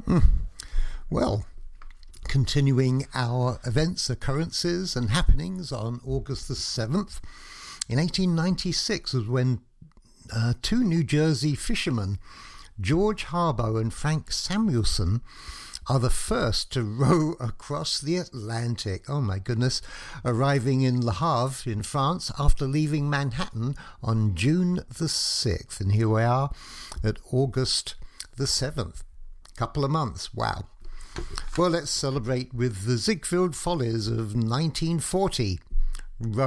Well, continuing our events, occurrences and happenings on August the 7th, in 1896 was when two New Jersey fishermen, George Harbo and Frank Samuelson, are the first to row across the Atlantic. Oh my goodness, arriving in Le Havre in France after leaving Manhattan on June the 6th. And here we are at August the 7th. Couple of months, wow. Well, let's celebrate with the Ziegfeld Follies of 1940.